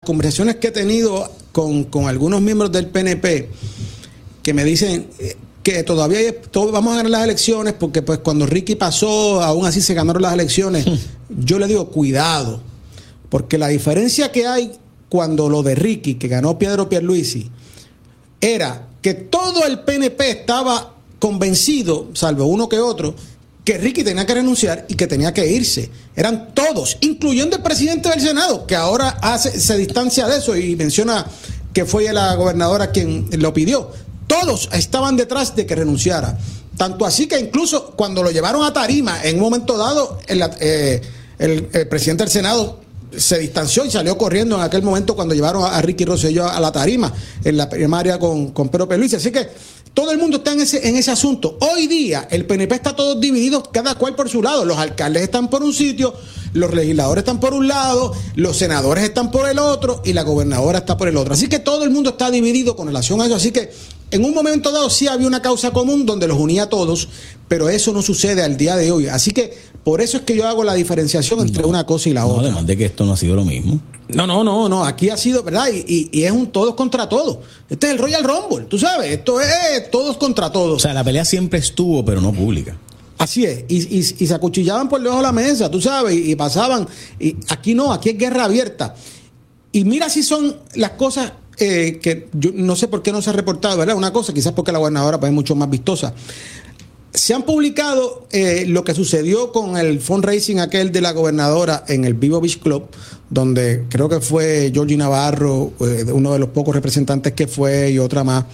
conversaciones que he tenido con algunos miembros del PNP que me dicen que todavía vamos a ganar las elecciones porque pues cuando Ricky pasó, aún así se ganaron las elecciones. Yo le digo, cuidado, porque la diferencia que hay cuando lo de Ricky, que ganó Pedro Pierluisi, era que todo el PNP estaba convencido, salvo uno que otro, que Ricky tenía que renunciar y que tenía que irse. Eran todos, incluyendo el presidente del Senado, que ahora se distancia de eso y menciona que fue la gobernadora quien lo pidió. Todos estaban detrás de que renunciara. Tanto así que incluso cuando lo llevaron a tarima, en un momento dado, el presidente del Senado se distanció y salió corriendo en aquel momento cuando llevaron a Ricky Rosselló a la tarima en la primaria con Pedro Pierluisi. Así que todo el mundo está en ese asunto. Hoy día el PNP está todos divididos, cada cual por su lado. Los alcaldes están por un sitio, los legisladores están por un lado, los senadores están por el otro y la gobernadora está por el otro. Así que todo el mundo está dividido con relación a eso. Así que en un momento dado sí había una causa común donde los unía a todos, pero eso no sucede al día de hoy. Así que por eso es que yo hago la diferenciación entre una cosa y la otra. Además de que esto no ha sido lo mismo. No, aquí ha sido, ¿verdad? Y es un todos contra todos. Este es el Royal Rumble, tú sabes, esto es todos contra todos. O sea, la pelea siempre estuvo, pero no pública. Así es, y se acuchillaban por debajo de la mesa, tú sabes, y pasaban. Y aquí no, aquí es guerra abierta. Y mira si son las cosas que yo no sé por qué no se ha reportado, ¿verdad? Una cosa, quizás porque la gobernadora pues, es mucho más vistosa. Se han publicado lo que sucedió con el fundraising aquel de la gobernadora en el Vivo Beach Club, donde creo que fue Georgie Navarro, uno de los pocos representantes que fue, y otra más,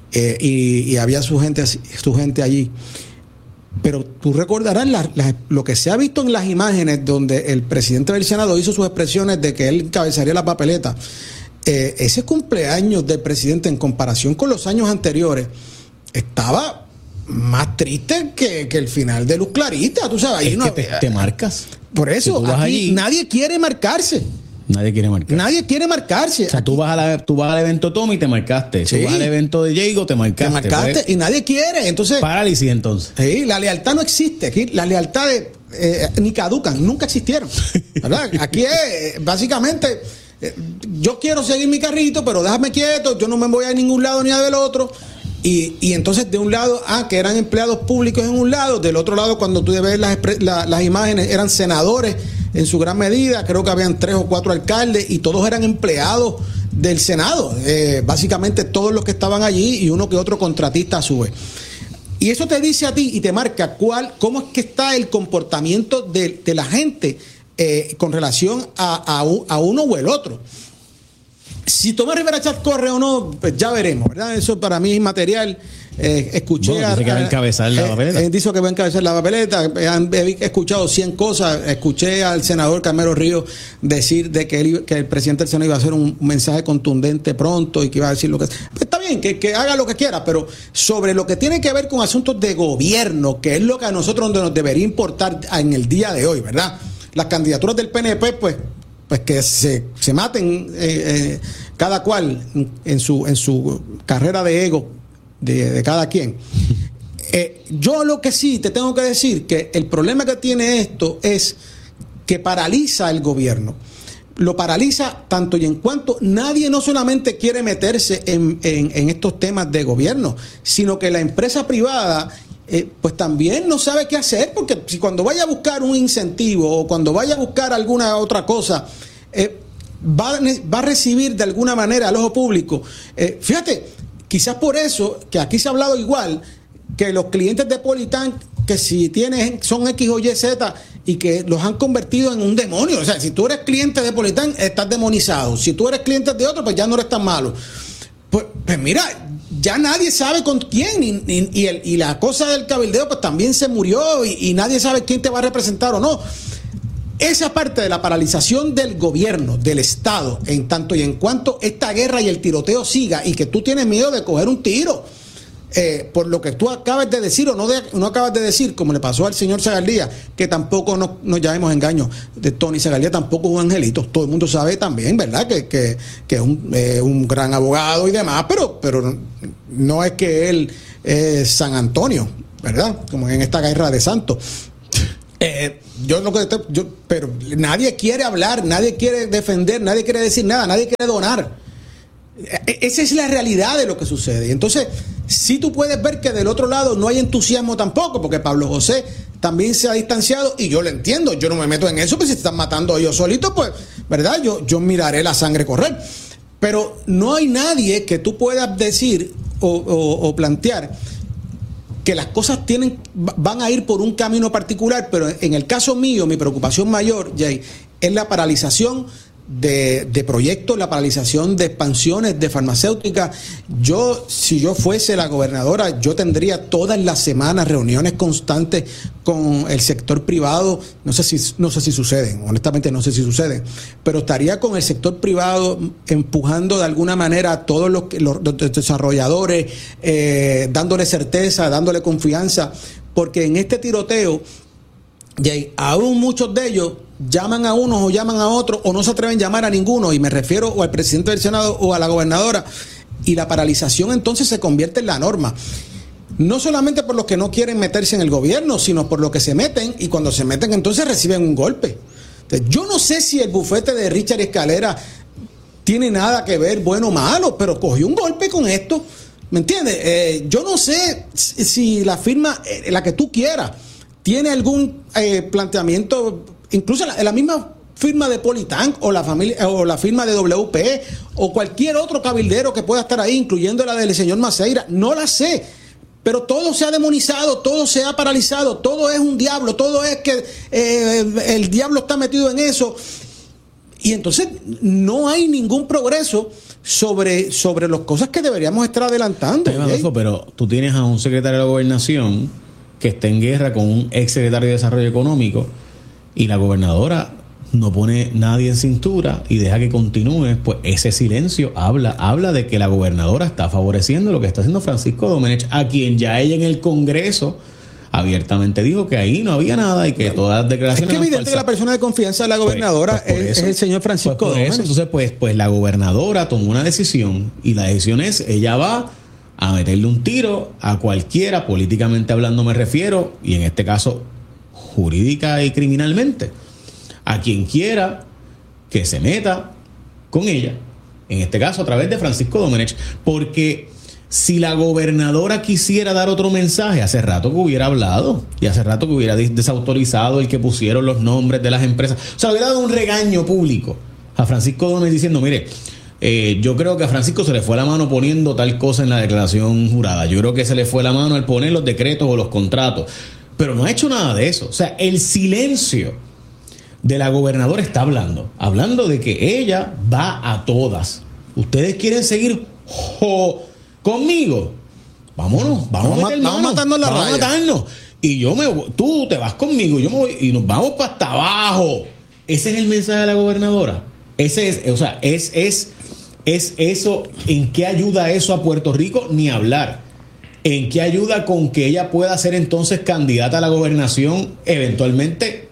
y había su gente allí. Pero tú recordarás lo que se ha visto en las imágenes donde el presidente del Senado hizo sus expresiones de que él encabezaría la papeleta. Ese cumpleaños del presidente en comparación con los años anteriores estaba más triste que el final de Luz Clarita, tú sabes. Es que te marcas. Por eso, si aquí allí, nadie quiere marcarse. Nadie quiere marcarse. O sea, tú vas al evento Tommy y te marcaste. Sí. Tú vas al evento de Diego, te marcaste. Pues, y nadie quiere. Entonces, parálisis entonces. Sí, la lealtad no existe. Aquí las lealtades ni caducan, nunca existieron. ¿Verdad? Aquí es básicamente yo quiero seguir mi carrito, pero déjame quieto, yo no me voy a ningún lado ni a del otro. Y entonces de un lado, que eran empleados públicos en un lado, del otro lado cuando tú ves las imágenes, eran senadores en su gran medida, creo que habían 3 o 4 alcaldes y todos eran empleados del Senado, básicamente todos los que estaban allí y uno que otro contratista a su vez. Y eso te dice a ti y te marca cómo es que está el comportamiento de la gente con relación a uno o el otro. Si Tomás Rivera Chatz corre o no, pues ya veremos, ¿verdad? Eso para mí es material. Escuché dice que va a encabezar la papeleta. Dice que va a encabezar la papeleta. He escuchado 100 cosas. Escuché al senador Carmelo Ríos decir de que el presidente del Senado iba a hacer un mensaje contundente pronto y que iba a decir lo que... Pues está bien, que haga lo que quiera, pero sobre lo que tiene que ver con asuntos de gobierno, que es lo que a nosotros nos debería importar en el día de hoy, ¿verdad? Las candidaturas del PNP, pues que se maten cada cual en su carrera de ego de cada quien. Yo lo que sí te tengo que decir que el problema que tiene esto es que paraliza el gobierno. Lo paraliza tanto y en cuanto nadie no solamente quiere meterse en estos temas de gobierno, sino que la empresa privada pues también no sabe qué hacer, porque si cuando vaya a buscar un incentivo o cuando vaya a buscar alguna otra cosa, va a recibir de alguna manera al ojo público. Fíjate, quizás por eso, que aquí se ha hablado igual, que los clientes de Politán, que si son X o Y, Z, y que los han convertido en un demonio. O sea, si tú eres cliente de Politán, estás demonizado. Si tú eres cliente de otro, pues ya no eres tan malo. Pues mira, ya nadie sabe con quién, y la cosa del cabildeo pues también se murió y nadie sabe quién te va a representar o no. Esa parte de la paralización del gobierno, del Estado, en tanto y en cuanto esta guerra y el tiroteo siga y que tú tienes miedo de coger un tiro por lo que tú acabas de decir o no acabas de decir, como le pasó al señor Zagaldía, que tampoco nos llamemos engaños, de Tony Zagaldía tampoco es un angelito, todo el mundo sabe también, ¿verdad? Que es un gran abogado y demás, pero no es que él es San Antonio, ¿verdad? Como en esta guerra de santos. pero nadie quiere hablar, nadie quiere defender, nadie quiere decir nada, nadie quiere donar. Esa es la realidad de lo que sucede. Entonces, sí tú puedes ver que del otro lado no hay entusiasmo tampoco, porque Pablo José también se ha distanciado, y yo lo entiendo, yo no me meto en eso, pues si se están matando ellos solitos, pues, ¿verdad? Yo miraré la sangre correr. Pero no hay nadie que tú puedas decir o plantear que las cosas van a ir por un camino particular, pero en el caso mío, mi preocupación mayor, Jay, es la paralización de proyectos, la paralización de expansiones de farmacéuticas. Si yo fuese la gobernadora, yo tendría todas las semanas reuniones constantes con el sector privado. No sé si suceden, honestamente no sé si suceden, pero estaría con el sector privado empujando de alguna manera a todos los desarrolladores, dándole certeza, dándole confianza, porque en este tiroteo, Jay, aún muchos de ellos llaman a unos o llaman a otros o no se atreven a llamar a ninguno, y me refiero o al presidente del Senado o a la gobernadora, y la paralización entonces se convierte en la norma. No solamente por los que no quieren meterse en el gobierno, sino por los que se meten, y cuando se meten entonces reciben un golpe. Entonces, yo no sé si el bufete de Richard Escalera tiene nada que ver, bueno o malo, pero cogió un golpe con esto, ¿me entiendes? Yo no sé si la firma, la que tú quieras, tiene algún planteamiento, incluso la misma firma de Politank o la firma de WPE o cualquier otro cabildero que pueda estar ahí, incluyendo la del señor Maceira, no la sé, pero todo se ha demonizado, todo se ha paralizado, todo es un diablo, todo es que el diablo está metido en eso, y entonces no hay ningún progreso sobre las cosas que deberíamos estar adelantando. Pero tú tienes a un secretario de la Gobernación que está en guerra con un ex secretario de Desarrollo Económico, y la gobernadora no pone nadie en cintura y deja que continúe. Pues ese silencio habla de que la gobernadora está favoreciendo lo que está haciendo Francisco Domenech, a quien ya ella en el Congreso abiertamente dijo que ahí no había nada y que todas las declaraciones... Es que evidente que la persona de confianza de la gobernadora es el señor Francisco Domenech. Entonces, pues la gobernadora tomó una decisión, y la decisión es, ella va a meterle un tiro a cualquiera, políticamente hablando me refiero, y en este caso jurídica y criminalmente, a quien quiera que se meta con ella, en este caso a través de Francisco Domenech, porque si la gobernadora quisiera dar otro mensaje, hace rato que hubiera hablado, y hace rato que hubiera desautorizado el que pusieron los nombres de las empresas, o sea, hubiera dado un regaño público a Francisco Domenech diciendo, mire, yo creo que a Francisco se le fue la mano poniendo tal cosa en la declaración jurada. Yo creo que se le fue la mano al poner los decretos o los contratos. Pero no ha hecho nada de eso. O sea, el silencio de la gobernadora está hablando de que ella va a todas. ¿Ustedes quieren seguir conmigo? Vámonos, vamos a matarnos la raya. Vamos a matarnos. Y tú te vas conmigo, yo me voy, y nos vamos para hasta abajo. Ese es el mensaje de la gobernadora. Ese es, o sea, es eso. ¿En qué ayuda eso a Puerto Rico? Ni hablar. ¿En qué ayuda con que ella pueda ser entonces candidata a la gobernación eventualmente?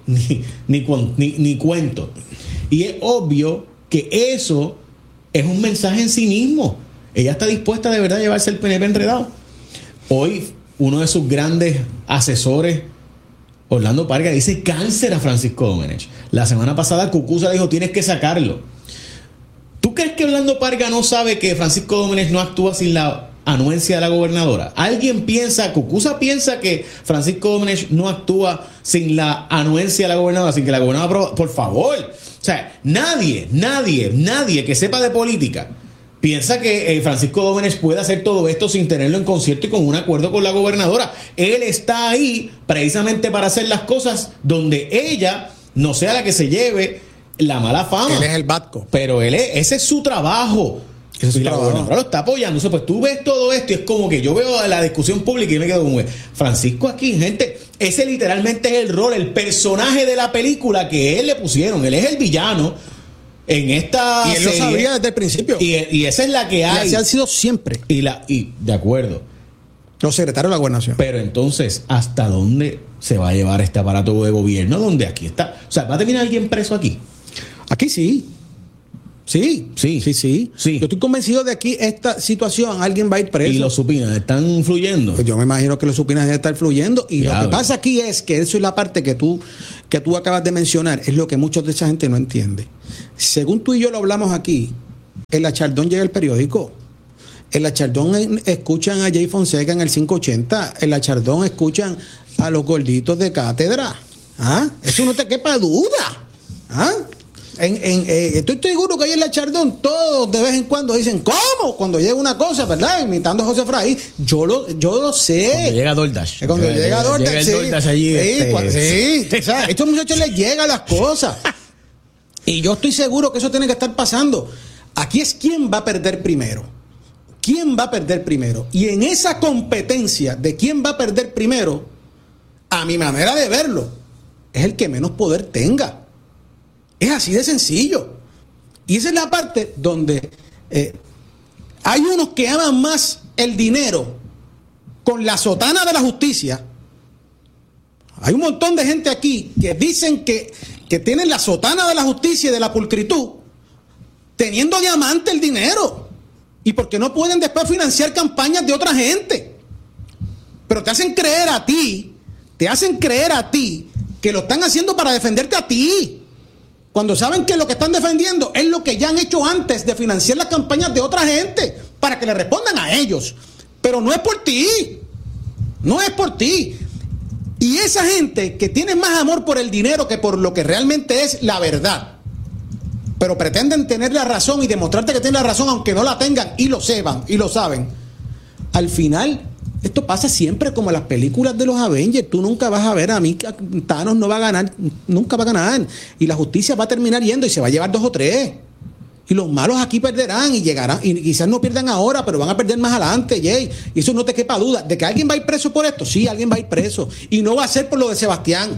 Ni cuento. Y es obvio que eso es un mensaje en sí mismo. Ella está dispuesta de verdad a llevarse el PNP enredado. Hoy uno de sus grandes asesores, Orlando Parga, dice cáncer a Francisco Domenech. La semana pasada Cucuza le dijo, tienes que sacarlo. ¿Tú crees que Orlando Parga no sabe que Francisco Domenech no actúa sin la anuencia de la gobernadora? Cucuza piensa que Francisco Domenech no actúa sin la anuencia de la gobernadora, sin que la gobernadora, por favor. O sea, nadie que sepa de política piensa que Francisco Domenech puede hacer todo esto sin tenerlo en concierto y con un acuerdo con la gobernadora. Él está ahí precisamente para hacer las cosas donde ella no sea la que se lleve la mala fama. Él es el batco. Pero ese es su trabajo. Y la gobernadora lo está apoyando. Entonces, pues tú ves todo esto y es como que yo veo la discusión pública y me quedo como, Francisco aquí, gente, ese literalmente es el rol, el personaje de la película que él le pusieron. Él es el villano en esta y él serie, lo sabía desde el principio. Y esa es la que hay. Y así ha sido siempre. Y de acuerdo. Los secretarios de la gobernación. Pero entonces, ¿hasta dónde se va a llevar este aparato de gobierno? Donde aquí está. O sea, ¿va a terminar alguien preso aquí? Aquí sí. Sí. Yo estoy convencido de aquí esta situación, alguien va a ir preso. ¿Y los supinas están fluyendo? Pues yo me imagino que los supinas deben estar fluyendo. Y lo que pasa aquí es que eso es la parte que tú acabas de mencionar, es lo que mucha de esa gente no entiende. Según tú y yo lo hablamos aquí, en la Chardón llega el periódico. En la Chardón escuchan a Jay Fonseca en el 580. En la Chardón escuchan a los gorditos de cátedra. Eso no te quepa duda. Estoy seguro que ahí en la Chardón todos de vez en cuando dicen ¿cómo? Cuando llega una cosa, ¿verdad? Imitando a José Efraín. Yo lo sé. Cuando llega DoorDash. Cuando llega DoorDash. Llega el DoorDash allí. O sea, a estos muchachos les llegan las cosas. Y yo estoy seguro que eso tiene que estar pasando. Aquí es quién va a perder primero. ¿Quién va a perder primero? Y en esa competencia de quién va a perder primero, a mi manera de verlo, es el que menos poder tenga. Es así de sencillo. Y esa es la parte donde hay unos que aman más el dinero con la sotana de la justicia. Hay un montón de gente aquí que dicen que tienen la sotana de la justicia y de la pulcritud, teniendo diamante el dinero. Y porque no pueden después financiar campañas de otra gente. Pero te hacen creer a ti que lo están haciendo para defenderte a ti. Cuando saben que lo que están defendiendo es lo que ya han hecho antes de financiar las campañas de otra gente para que le respondan a ellos. Pero no es por ti. No es por ti. Y esa gente que tiene más amor por el dinero que por lo que realmente es la verdad, pero pretenden tener la razón y demostrarte que tienen la razón aunque no la tengan y lo sepan y lo saben, al final esto pasa siempre como en las películas de los Avengers. Tú nunca vas a ver a mí, Thanos no va a ganar, nunca va a ganar. Y la justicia va a terminar yendo y se va a llevar 2 o 3. Y los malos aquí perderán y llegarán. Y quizás no pierdan ahora, pero van a perder más adelante, Jay. Y eso no te quepa duda. ¿De que alguien va a ir preso por esto? Sí, alguien va a ir preso. Y no va a ser por lo de Sebastián.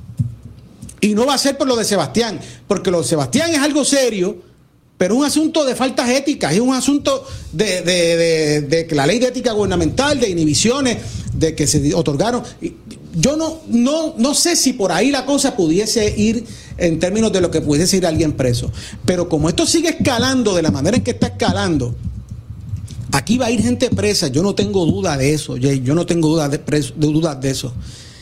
Porque lo de Sebastián es algo serio. Pero es un asunto de faltas éticas, es un asunto de la ley de ética gubernamental, de inhibiciones, de que se otorgaron. Yo no sé si por ahí la cosa pudiese ir en términos de lo que pudiese ir alguien preso. Pero como esto sigue escalando de la manera en que está escalando, aquí va a ir gente presa. Yo no tengo duda de eso, Jay. Yo no tengo dudas de eso.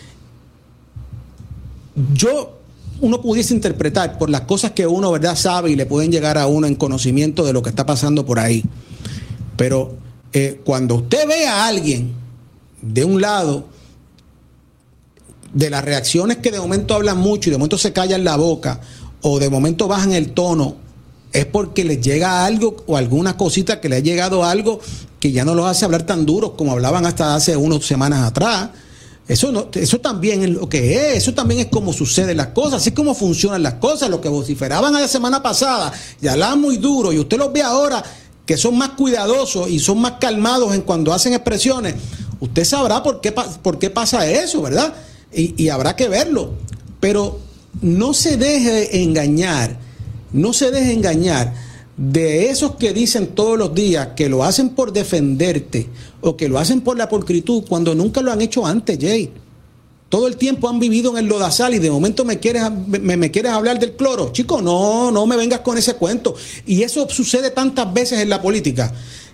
Uno pudiese interpretar por las cosas que uno, ¿verdad?, sabe y le pueden llegar a uno en conocimiento de lo que está pasando por ahí. Pero cuando usted ve a alguien de un lado, de las reacciones que de momento hablan mucho y de momento se callan la boca o de momento bajan el tono, es porque les llega algo o alguna cosita que le ha llegado algo que ya no los hace hablar tan duros como hablaban hasta hace unas semanas atrás. Eso también es lo que es, eso también es como suceden las cosas, así es como funcionan las cosas. Lo que vociferaban la semana pasada y hablaban muy duro, y usted los ve ahora que son más cuidadosos y son más calmados en cuando hacen expresiones, usted sabrá por qué pasa eso, ¿verdad? Y habrá que verlo. Pero no se deje engañar de esos que dicen todos los días que lo hacen por defenderte o que lo hacen por la pulcritud cuando nunca lo han hecho antes, Jay. Todo el tiempo han vivido en el lodazal y de momento me quieres hablar del cloro. Chico, no me vengas con ese cuento. Y eso sucede tantas veces en la política.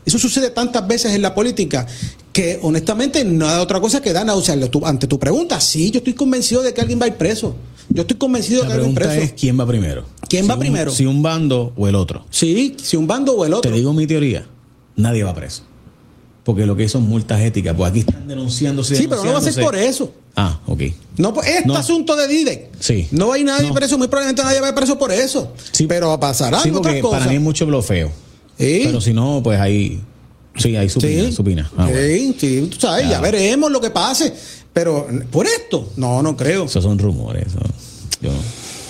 Que honestamente no hay otra cosa que da náusea. Ante tu pregunta, sí, yo estoy convencido de que alguien va a ir preso. La pregunta es ¿quién va primero? ¿Quién va primero? Si un bando o el otro. Sí, si un bando o el otro. Te digo mi teoría. Nadie va preso. Porque lo que son multas éticas, pues aquí están denunciándose. Sí, pero no va a ser por eso. Ah, ok. No, pues asunto de Didek. Sí. No hay nadie preso, muy probablemente nadie va preso por eso. Sí. Pero pasarán otras cosas. Para mí es mucho blofeo. Sí. Pero si no, pues ahí. Sí, hay supina. Sí, tú sabes, ya veremos lo que pase. Pero por esto, no creo. Esos son rumores. Yo no.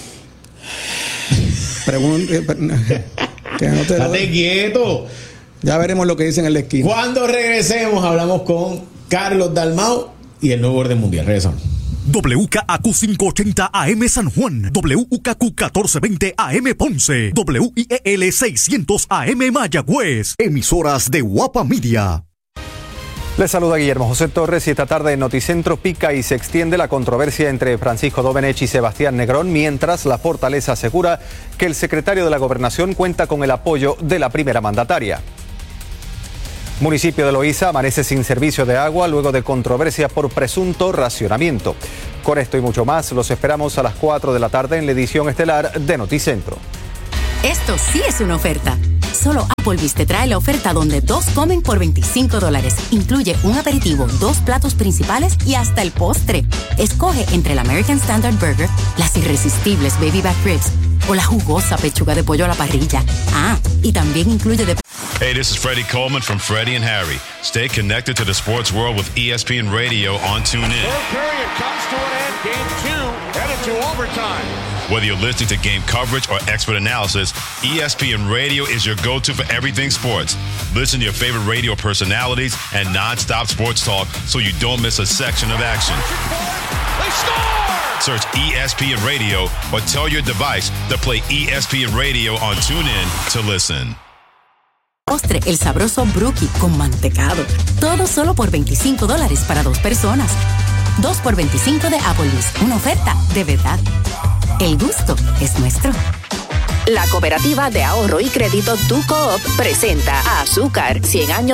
Estate quieto. Ya veremos lo que dicen en la esquina. Cuando regresemos, hablamos con Carlos Dalmau y el nuevo orden mundial. Regresamos. WKAQ 580 AM San Juan, WKQ 1420 AM Ponce, WIEL 600 AM Mayagüez, emisoras de Guapa Media. Les saluda Guillermo José Torres y esta tarde en Noticentro pica y se extiende la controversia entre Francisco Domenech y Sebastián Negrón, mientras la Fortaleza asegura que el secretario de la Gobernación cuenta con el apoyo de la primera mandataria. Municipio de Loíza amanece sin servicio de agua luego de controversia por presunto racionamiento. Con esto y mucho más, los esperamos a las 4 de la tarde en la edición estelar de Noticentro. Esto sí es una oferta. Solo Applebee's te trae la oferta donde 2 comen por $25. Incluye un aperitivo, 2 platos principales y hasta el postre. Escoge entre el American Standard Burger, las irresistibles Baby Back Ribs o la jugosa pechuga de pollo a la parrilla. Ah, y también incluye de... Hey, this is Freddie Coleman from Freddie and Harry. Stay connected to the sports world with ESPN Radio on TuneIn. Third period comes to an end. Game 2 headed to overtime. Whether you're listening to game coverage or expert analysis, ESPN Radio is your go-to for everything sports. Listen to your favorite radio personalities and non-stop sports talk so you don't miss a section of action. They score! Search ESPN Radio or tell your device to play ESPN Radio on TuneIn to listen. Postre, el sabroso Brookie con mantecado. Todo solo por $25 para 2 personas. 2 por $25 de Applebee's. Una oferta de verdad. El gusto es nuestro. La Cooperativa de Ahorro y Crédito Tu Coop presenta a Azúcar 100 años